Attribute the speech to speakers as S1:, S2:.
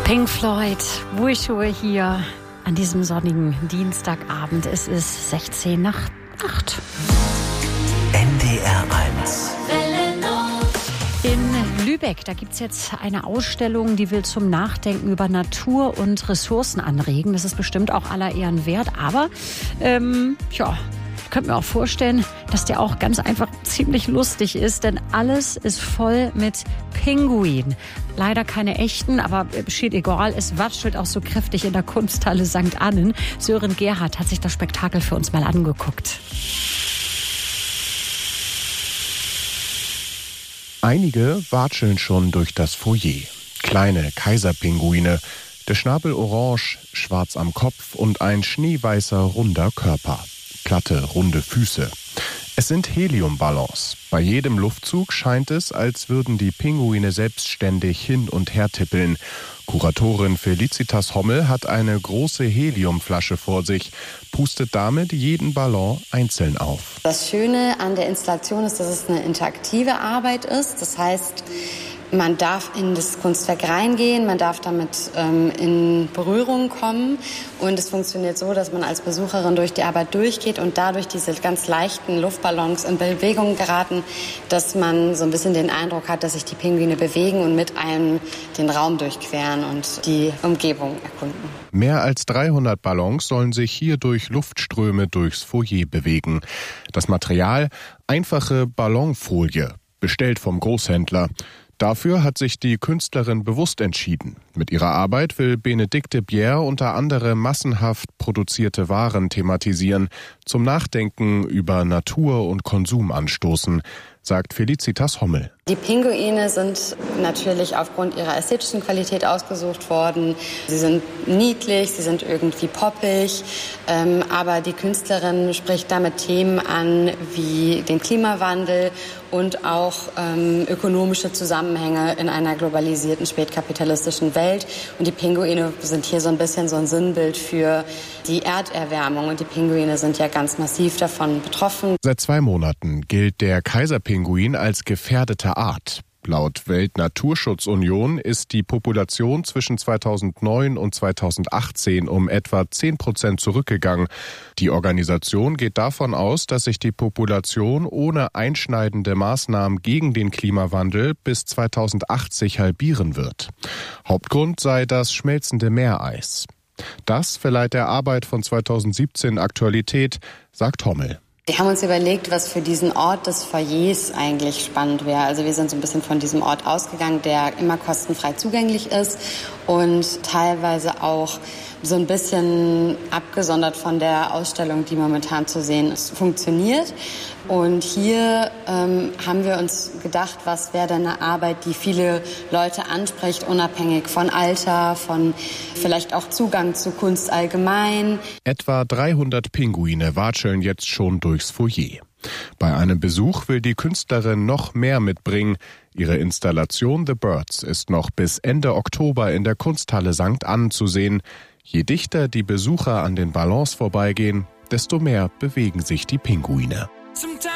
S1: Pink Floyd, Wishoe hier an diesem sonnigen Dienstagabend. Es ist 16 nach 8.
S2: NDR 1.
S1: In Lübeck, da gibt es jetzt eine Ausstellung, die will zum Nachdenken über Natur und Ressourcen anregen. Das ist bestimmt auch aller Ehren wert. Aber, ich könnte mir auch vorstellen, dass der auch ganz einfach ziemlich lustig ist. Denn alles ist voll mit Pinguinen. Leider keine echten, aber steht egal. Es watschelt auch so kräftig in der Kunsthalle St. Annen. Sören Gerhardt hat sich das Spektakel für uns mal angeguckt.
S3: Einige watscheln schon durch das Foyer. Kleine Kaiserpinguine, der Schnabel orange, schwarz am Kopf und ein schneeweißer runder Körper. Glatte, runde Füße. Es sind Heliumballons. Bei jedem Luftzug scheint es, als würden die Pinguine selbstständig hin und her tippeln. Kuratorin Felicitas Hommel hat eine große Heliumflasche vor sich, pustet damit jeden Ballon einzeln auf.
S4: Das Schöne an der Installation ist, dass es eine interaktive Arbeit ist. Das heißt, man darf in das Kunstwerk reingehen, man darf damit in Berührung kommen und es funktioniert so, dass man als Besucherin durch die Arbeit durchgeht und dadurch diese ganz leichten Luftballons in Bewegung geraten, dass man so ein bisschen den Eindruck hat, dass sich die Pinguine bewegen und mit einem den Raum durchqueren und die Umgebung erkunden.
S3: Mehr als 300 Ballons sollen sich hier durch Luftströme durchs Foyer bewegen. Das Material: einfache Ballonfolie, bestellt vom Großhändler. Dafür hat sich die Künstlerin bewusst entschieden. Mit ihrer Arbeit will Benedikte Bjerre unter anderem massenhaft produzierte Waren thematisieren, zum Nachdenken über Natur und Konsum anstoßen, sagt Felicitas Hommel.
S4: Die Pinguine sind natürlich aufgrund ihrer ästhetischen Qualität ausgesucht worden. Sie sind niedlich, sie sind irgendwie poppig, aber die Künstlerin spricht damit Themen an wie den Klimawandel und auch ökonomische Zusammenhänge in einer globalisierten, spätkapitalistischen Welt. Und die Pinguine sind hier so ein bisschen so ein Sinnbild für die Erderwärmung. Und die Pinguine sind ja ganz massiv davon betroffen.
S3: Seit 2 Monaten gilt der Kaiserpinguin als gefährdete Art. Laut Weltnaturschutzunion ist die Population zwischen 2009 und 2018 um etwa 10% zurückgegangen. Die Organisation geht davon aus, dass sich die Population ohne einschneidende Maßnahmen gegen den Klimawandel bis 2080 halbieren wird. Hauptgrund sei das schmelzende Meereis. Das verleiht der Arbeit von 2017 Aktualität, sagt Hommel.
S4: Wir haben uns überlegt, was für diesen Ort des Foyers eigentlich spannend wäre. Also wir sind so ein bisschen von diesem Ort ausgegangen, der immer kostenfrei zugänglich ist und teilweise auch so ein bisschen abgesondert von der Ausstellung, die momentan zu sehen ist, funktioniert. Und hier haben wir uns gedacht, was wäre denn eine Arbeit, die viele Leute anspricht, unabhängig von Alter, von vielleicht auch Zugang zu Kunst allgemein.
S3: Etwa 300 Pinguine watscheln jetzt schon durchs Foyer. Bei einem Besuch will die Künstlerin noch mehr mitbringen. Ihre Installation The Birds ist noch bis Ende Oktober in der Kunsthalle St. Annen zu sehen. Je dichter die Besucher an den Ballons vorbeigehen, desto mehr bewegen sich die Pinguine.